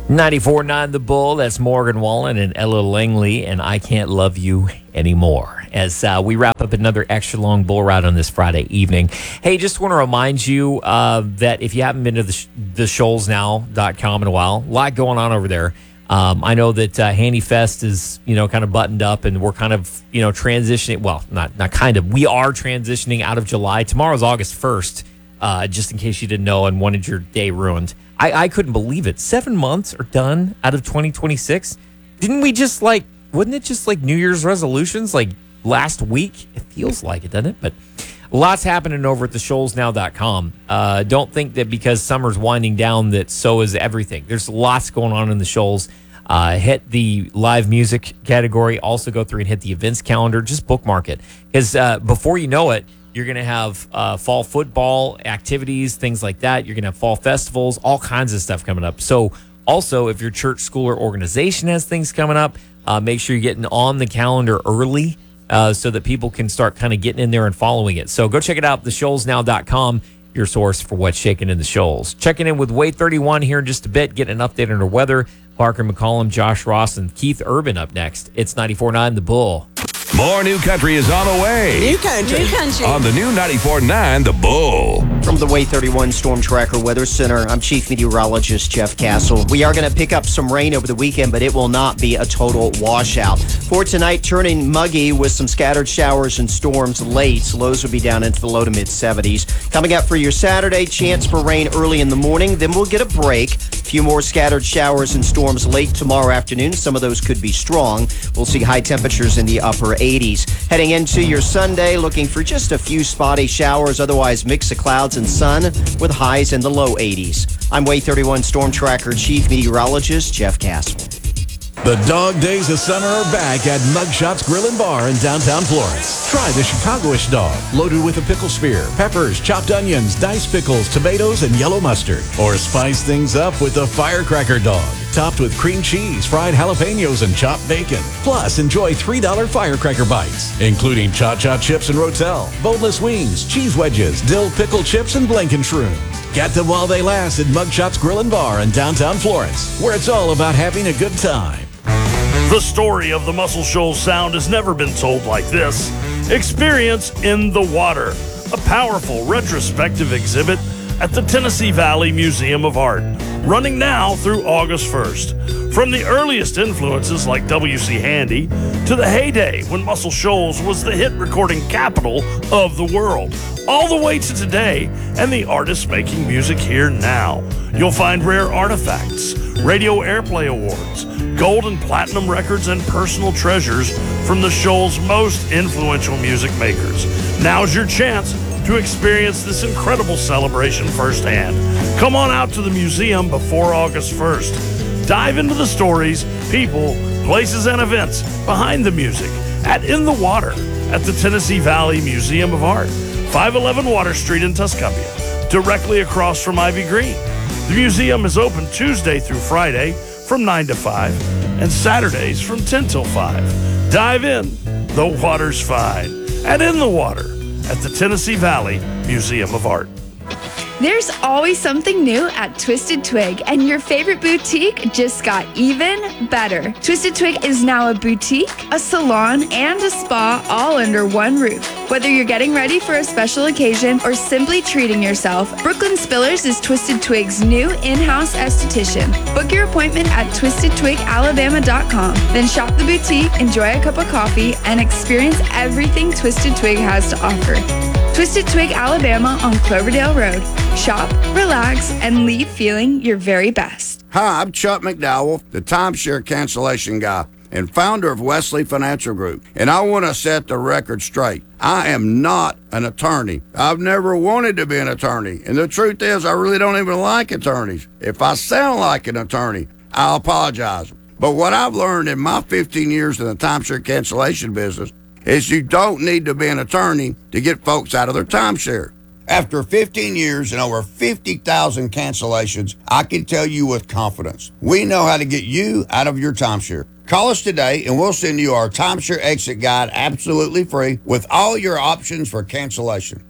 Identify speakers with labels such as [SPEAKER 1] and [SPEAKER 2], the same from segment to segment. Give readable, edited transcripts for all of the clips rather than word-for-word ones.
[SPEAKER 1] 94.9 The Bull, that's Morgan Wallen and Ella Langley, and I Can't Love You Anymore. As we wrap up another extra long bull ride on this Friday evening. Hey, just want to remind you that if you haven't been to the shoalsnow.com in a while, a lot going on over there. I know that Handy Fest is, kind of buttoned up, and we're kind of, transitioning. Well, not kind of. We are transitioning out of July. Tomorrow's August 1st, just in case you didn't know and wanted your day ruined. I couldn't believe it. 7 months are done out of 2026. Didn't we just wasn't it just like New Year's resolutions like last week? It feels like it, doesn't it? But lots happening over at theshoalsnow.com. Don't think that because summer's winding down that so is everything. There's lots going on in the Shoals. Hit the live music category. Also go through and hit the events calendar. Just bookmark it. Because before you know it, you're going to have fall football activities, things like that. You're going to have fall festivals, all kinds of stuff coming up. So also, if your church, school, or organization has things coming up, make sure you're getting on the calendar early so that people can start kind of getting in there and following it. So go check it out, theshoalsnow.com, your source for what's shaking in the Shoals. Checking in with Wade 31 here in just a bit, getting an update on our weather. Parker McCollum, Josh Ross, and Keith Urban up next. It's 94.9 The Bull.
[SPEAKER 2] More new country is on the way.
[SPEAKER 3] New country.
[SPEAKER 2] On the new 94.9 The Bull.
[SPEAKER 4] From the Way 31 Storm Tracker Weather Center, I'm Chief Meteorologist Jeff Castle. We are going to pick up some rain over the weekend, but it will not be a total washout. For tonight, turning muggy with some scattered showers and storms late. Lows will be down into the low to mid-70s. Coming up for your Saturday, chance for rain early in the morning. Then we'll get a break. A few more scattered showers and storms late tomorrow afternoon. Some of those could be strong. We'll see high temperatures in the upper 80s. Heading into your Sunday, looking for just a few spotty showers, otherwise mix of clouds and sun with highs in the low 80s. I'm Way 31 Storm Tracker Chief Meteorologist Jeff Castle.
[SPEAKER 5] The dog days of summer are back at Mugshots Grill and Bar in downtown Florence. Try the Chicagoish dog, loaded with a pickle spear, peppers, chopped onions, diced pickles, tomatoes, and yellow mustard. Or spice things up with the firecracker dog, topped with cream cheese, fried jalapenos, and chopped bacon. Plus, enjoy $3 firecracker bites, including cha-cha chips and rotel, boneless wings, cheese wedges, dill pickle chips, and blanken shroom. Get them while they last at Mugshots Grill and Bar in downtown Florence, where it's all about having a good time.
[SPEAKER 6] The story of the Muscle Shoals Sound has never been told like this. Experience In the Water, a powerful retrospective exhibit at the Tennessee Valley Museum of Art, running now through August 1st. From the earliest influences like W.C. Handy to the heyday when Muscle Shoals was the hit recording capital of the world, all the way to today and the artists making music here now. You'll find rare artifacts, radio airplay awards, gold and platinum records, and personal treasures from the Shoals' most influential music makers. Now's your chance to experience this incredible celebration firsthand. Come on out to the museum before August 1st. Dive into the stories, people, places, and events behind the music at In the Water at the Tennessee Valley Museum of Art, 511 Water Street in Tuscumbia, directly across from Ivy Green. The museum is open Tuesday through Friday from 9 to 5 and Saturdays from 10 till 5. Dive in, the water's fine. And In the Water at the Tennessee Valley Museum of Art.
[SPEAKER 7] There's always something new at Twisted Twig, and your favorite boutique just got even better. Twisted Twig is now a boutique, a salon, and a spa all under one roof. Whether you're getting ready for a special occasion or simply treating yourself, Brooklyn Spillers is Twisted Twig's new in-house esthetician. Book your appointment at twistedtwigalabama.com. Then shop the boutique, enjoy a cup of coffee, and experience everything Twisted Twig has to offer. Twisted Twig Alabama on Cloverdale Road. Shop, relax, and leave feeling your very best.
[SPEAKER 8] Hi, I'm Chuck McDowell, the timeshare cancellation guy and founder of Wesley Financial Group. And I want to set the record straight. I am not an attorney. I've never wanted to be an attorney. And the truth is, I really don't even like attorneys. If I sound like an attorney, I'll apologize. But what I've learned in my 15 years in the timeshare cancellation business is you don't need to be an attorney to get folks out of their timeshare. After 15 years and over 50,000 cancellations, I can tell you with confidence, we know how to get you out of your timeshare. Call us today and we'll send you our timeshare exit guide absolutely free with all your options for cancellation.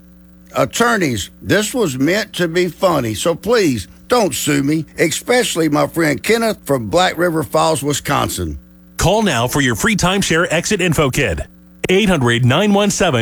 [SPEAKER 8] Attorneys, this was meant to be funny, so please don't sue me, especially my friend Kenneth from Black River Falls, Wisconsin.
[SPEAKER 3] Call now for your free timeshare exit info kit. 800-917